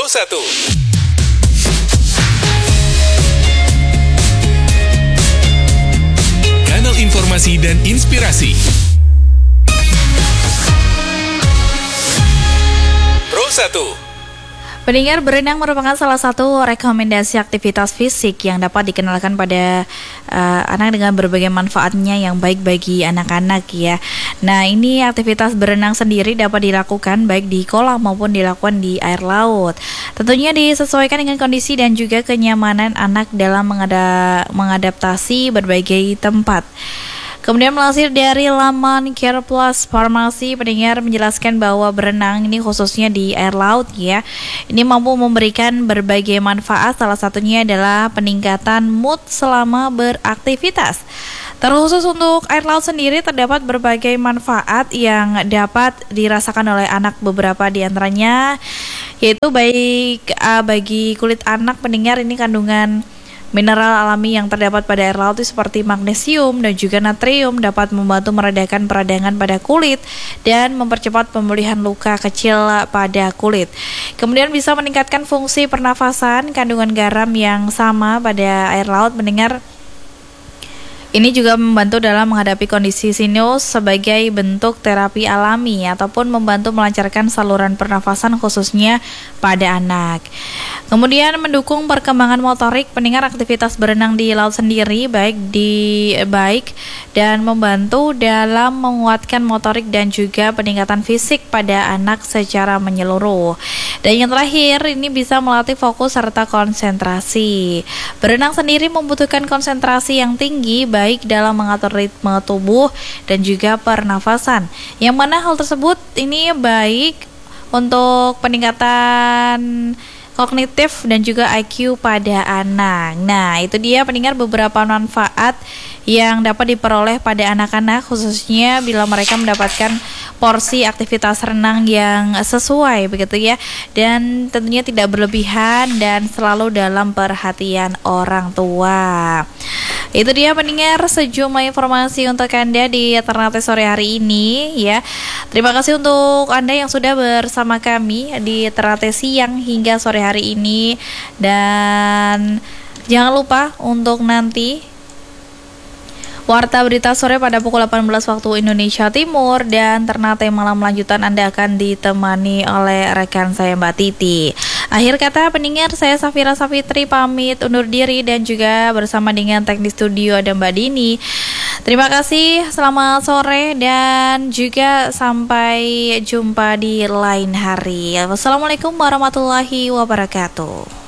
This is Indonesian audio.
1. Kanal informasi dan inspirasi. Pro 1. Pendengar, berenang merupakan salah satu rekomendasi aktivitas fisik yang dapat dikenalkan pada anak dengan berbagai manfaatnya yang baik bagi anak-anak ya. Nah, ini aktivitas berenang sendiri dapat dilakukan baik di kolam maupun dilakukan di air laut. Tentunya disesuaikan dengan kondisi dan juga kenyamanan anak dalam mengadaptasi berbagai tempat. Kemudian melansir dari laman Care Plus Farmasi, pendengar menjelaskan bahwa berenang ini khususnya di air laut ya, ini mampu memberikan berbagai manfaat, salah satunya adalah peningkatan mood selama beraktivitas. Terkhusus untuk air laut sendiri terdapat berbagai manfaat yang dapat dirasakan oleh anak, beberapa di antaranya yaitu baik bagi kulit anak. Pendengar, ini kandungan mineral alami yang terdapat pada air laut seperti magnesium dan juga natrium dapat membantu meredakan peradangan pada kulit dan mempercepat pemulihan luka kecil pada kulit. Kemudian bisa meningkatkan fungsi pernafasan. Kandungan garam yang sama pada air laut, mendengar, ini juga membantu dalam menghadapi kondisi sinus sebagai bentuk terapi alami ataupun membantu melancarkan saluran pernafasan khususnya pada anak. Kemudian mendukung perkembangan motorik. Pendengar, aktivitas berenang di laut sendiri baik dan membantu dalam menguatkan motorik dan juga peningkatan fisik pada anak secara menyeluruh. Dan yang terakhir, ini bisa melatih fokus serta konsentrasi. Berenang sendiri membutuhkan konsentrasi yang tinggi baik dalam mengatur ritme tubuh dan juga pernafasan. Yang mana hal tersebut ini baik untuk peningkatan kognitif dan juga IQ pada anak. Nah, itu dia pendengar beberapa manfaat yang dapat diperoleh pada anak-anak, khususnya bila mereka mendapatkan porsi aktivitas renang yang sesuai begitu ya, dan tentunya tidak berlebihan dan selalu dalam perhatian orang tua. Itu dia pendengar sejumlah informasi untuk Anda di Ternate sore hari ini ya. Terima kasih untuk Anda yang sudah bersama kami di Ternate siang hingga sore hari ini. Dan jangan lupa untuk nanti Warta Berita Sore pada pukul 18 waktu Indonesia Timur, dan Ternate malam lanjutan Anda akan ditemani oleh rekan saya Mbak Titi. Akhir kata pendengar, saya Safira Safitri pamit undur diri dan juga bersama dengan teknik studio ada Mbak Dini. Terima kasih, selamat sore dan juga sampai jumpa di lain hari. Wassalamualaikum warahmatullahi wabarakatuh.